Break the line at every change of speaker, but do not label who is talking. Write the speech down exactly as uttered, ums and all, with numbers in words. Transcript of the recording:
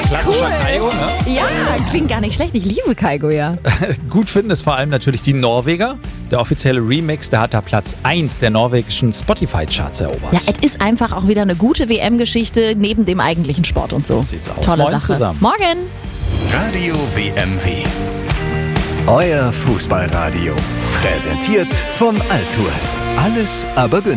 Klassischer
Cool.
Kaigo, ne?
Ja, klingt gar nicht schlecht. Ich liebe Kaigo, ja.
Gut finden es vor allem natürlich die Norweger. Der offizielle Remix, der hat da Platz eins der norwegischen Spotify-Charts erobert.
Ja, es ist einfach auch wieder eine gute W M-Geschichte neben dem eigentlichen Sport und so.
So sieht's aus.
Tolle
Moin
Sache.
zusammen.
Morgen.
Radio W M W. Euer Fußballradio. Präsentiert von Altours. Alles aber günstig.